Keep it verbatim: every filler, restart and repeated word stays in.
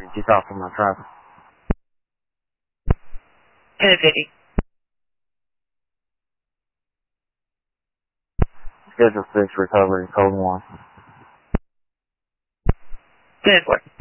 Did you talk to my driver? ten fifty. Schedule six recovery, code one. ten four.